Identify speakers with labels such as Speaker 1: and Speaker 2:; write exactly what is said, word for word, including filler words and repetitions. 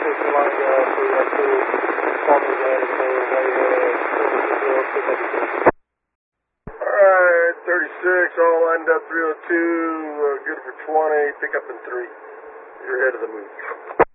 Speaker 1: station line uh, three one two, call me again for way uh, pick up your
Speaker 2: Alright, thirty-six, all lined up three oh two, uh, good for twenty, pick up in three. You're ahead of the move.